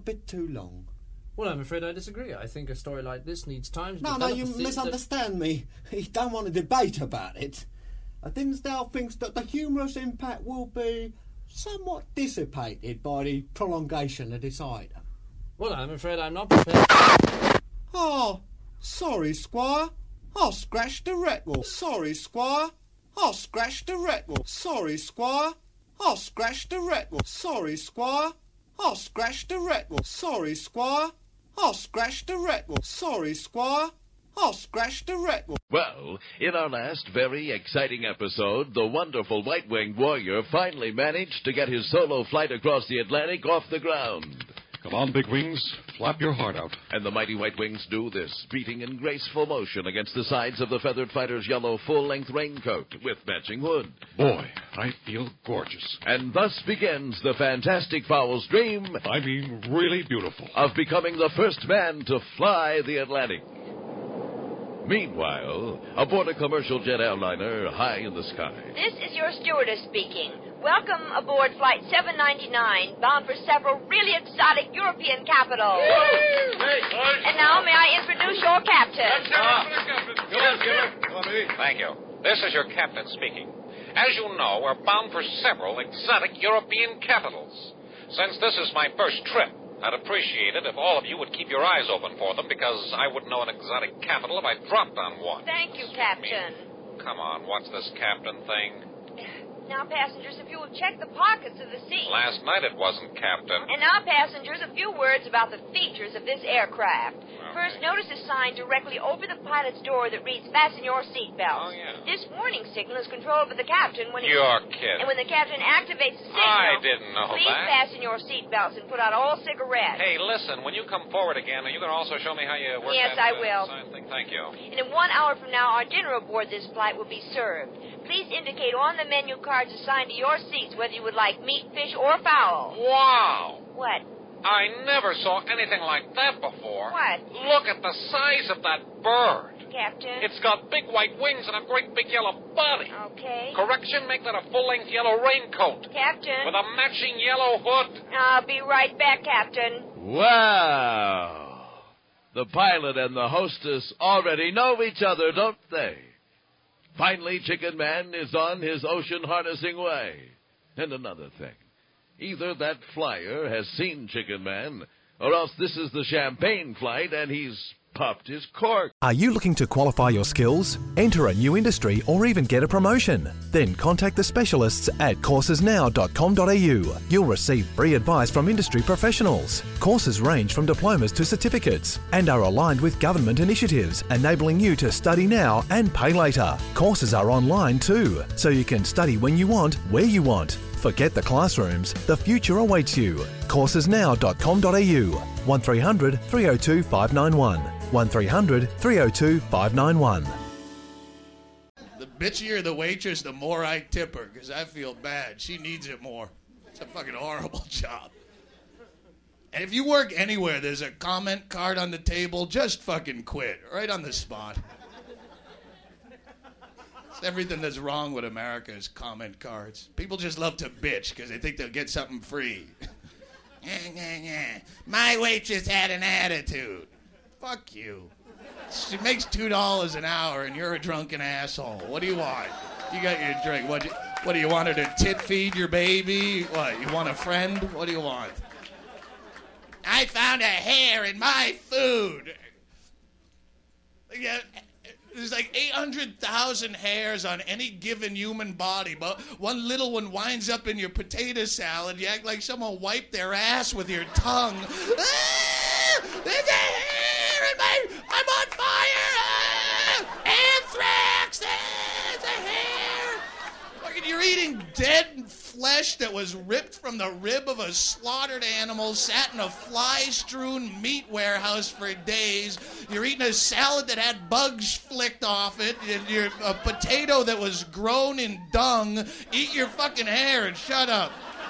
bit too long. Well, I'm afraid I disagree. I think a story like this needs time to No, develop. you misunderstand me. You don't want to debate about it. Dimmesdale thinks that the humorous impact will be somewhat dissipated by the prolongation of this item. Well, I'm afraid I'm not prepared. Oh, sorry, Squire. I scratched the record. Sorry, Squire. I scratched the record. Sorry, Squire. I scratched the record. Sorry, Squire. I scratched the record. Sorry, Squire. I scratched the record. Sorry, Squire. I scratched the record. Well, in our last very exciting episode, the wonderful white-winged warrior finally managed to get his solo flight across the Atlantic off the ground. Come on, Big Wings. Flap your heart out. And the mighty white wings do this, beating in graceful motion against the sides of the feathered fighter's yellow full-length raincoat with matching hood. Boy, I feel gorgeous. And thus begins the fantastic Fowl's dream. I mean, really beautiful. Of becoming the first man to fly the Atlantic. Meanwhile, aboard a commercial jet airliner high in the sky. This is your stewardess speaking. Welcome aboard Flight 799, bound for several really exotic European capitals. And now, may I introduce your captain? Thank you. This is your captain speaking. As you know, we're bound for several exotic European capitals. Since this is my first trip, I'd appreciate it if all of you would keep your eyes open for them, because I wouldn't know an exotic capital if I dropped on one. Thank you, Captain. Come on, what's this captain thing? Now, passengers, if you will check the pockets of the seat. Last night it wasn't, Captain. And now, passengers, a few words about the features of this aircraft. Okay. First, notice a sign directly over the pilot's door that reads, "Fasten your seatbelts." Oh, yeah. This warning signal is controlled by the captain when he... You're kidding. And when the captain activates the signal... I didn't know please that. fasten your seatbelts and put out all cigarettes. Hey, listen, when you come forward again, are you going to also show me how you work Yes, that I will. sign thing? Thank you. And in 1 hour from now, our dinner aboard this flight will be served. Please indicate on the menu cards assigned to your seats whether you would like meat, fish, or fowl. Wow! What? I never saw anything like that before. What? Look at the size of that bird. Captain? It's got big white wings and a great big yellow body. Okay. Correction, make that a full-length yellow raincoat Captain? with a matching yellow hood. I'll be right back, Captain. Wow! The pilot and the hostess already know each other, don't they? Finally, Chicken Man is on his ocean harnessing way. And another thing. Either that flyer has seen Chicken Man, or else this is the champagne flight and he's popped his cork. Are you looking to qualify your skills, enter a new industry, or even get a promotion? Then contact the specialists at coursesnow.com.au. You'll receive free advice from industry professionals. Courses range from diplomas to certificates and are aligned with government initiatives, enabling you to study now and pay later. Courses are online too, so you can study when you want, where you want. Forget the classrooms, the future awaits you. Coursesnow.com.au 1300 302 591 1300 302 591. The bitchier the waitress, the more I tip her, because I feel bad. She needs it more. It's a fucking horrible job. And if you work anywhere, there's a comment card on the table, just fucking quit, right on the spot. It's everything that's wrong with America is comment cards. People just love to bitch because they think they'll get something free. My waitress had an attitude. Fuck you. She makes $2 an hour and you're a drunken asshole. What do you want? You got your drink. What do you want her to tit feed your baby? What, you want a friend? What do you want? I found a hair in my food. Yeah, there's like 800,000 hairs on any given human body, but one little one winds up in your potato salad. You act like someone wiped their ass with your tongue. Ah, there's a hair in my... I'm on fire! Ah, anthrax! Ah, there's a hair! Fucking, you're eating dead flesh that was ripped from the rib of a slaughtered animal, sat in a fly-strewn meat warehouse for days. You're eating a salad that had bugs flicked off it. You're a potato that was grown in dung. Eat your fucking hair and shut up.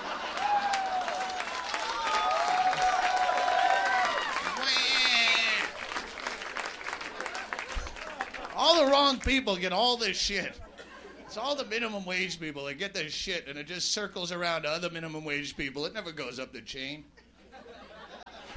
All the wrong people get all this shit. It's all the minimum wage people that get this shit, and it just circles around to other minimum wage people. It never goes up the chain.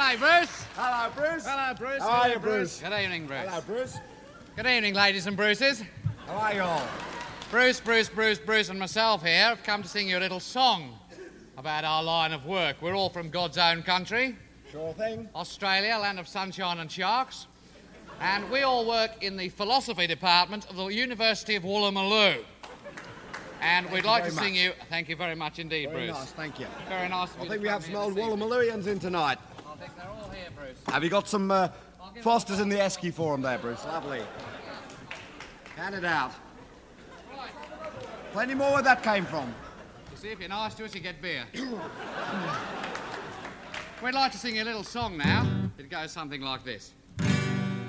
G'day, Bruce. Hello, Bruce. Hello, Bruce. How are you, Bruce? Good evening, Bruce. Hello, Bruce. Good evening, ladies and Bruces. How are you all? Bruce, and myself here have come to sing you a little song about our line of work. We're all from God's own country. Sure thing. Australia, land of sunshine and sharks. And we all work in the philosophy department of the University of Woolloomooloo. And we'd like to sing you... Thank you very much indeed, Very Bruce. nice, thank you. Very nice of you I think to we come have some here old this evening. Woolloomoolooians in tonight. I think they're all here, Bruce. Have you got some Fosters in the Esky for them there, Bruce? Lovely. Hand it out. Right. Plenty more where that came from. You see, if you're nice to us, you get beer. We'd like to sing you a little song now. It goes something like this.